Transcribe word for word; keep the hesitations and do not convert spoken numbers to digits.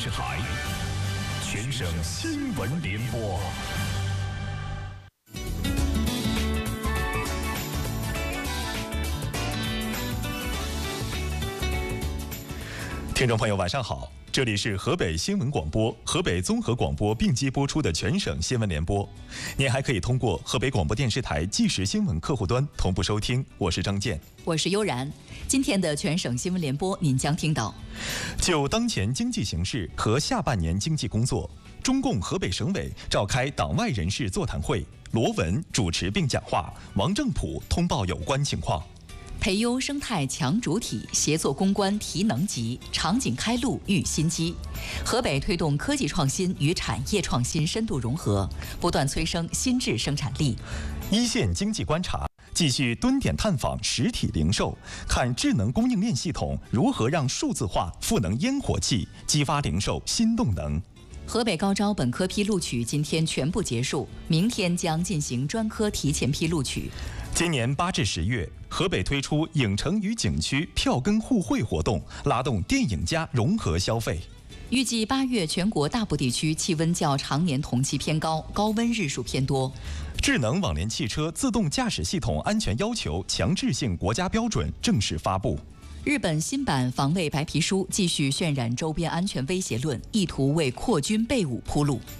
台全省新闻联播。听众朋友，晚上好。这里是河北新闻广播、河北综合广播并机播出的全省新闻联播。您还可以通过河北广播电视台即时新闻客户端同步收听。我是张健， 我是悠然。今天的全省新闻联播，您将听到： 就当前经济形势和下半年经济工作，中共河北省委召开党外人士座谈会，罗文主持并讲话，王正普通报有关情况。 培优生态强主体，协作攻关提能级，场景开路育新机。河北推动科技创新与产业创新深度融合，不断催生新质生产力。 一线经济观察继续蹲点探访实体零售，看智能供应链系统如何让数字化赋能烟火气，激发零售新动能。 河北高招本科批录取今天全部结束，明天将进行专科提前批录取。 今年八至十月，河北推出影城与景区票根互惠活动，拉动电影家融合消费。 预计八月全国大部地区气温较常年同期偏高，高温日数偏多。 智能网联汽车自动驾驶系统安全要求强制性国家标准正式发布。 日本新版防卫白皮书继续渲染周边安全威胁论，意图为扩军备武铺路。